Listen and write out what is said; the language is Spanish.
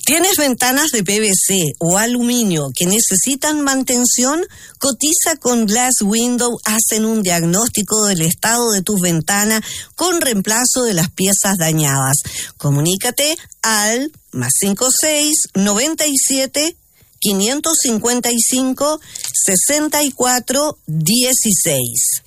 ¿Tienes ventanas de PVC o aluminio que necesitan mantención? Cotiza con Glass Window, hacen un diagnóstico del estado de tus ventanas con reemplazo de las piezas dañadas. Comunícate al +56 97 555 64 16.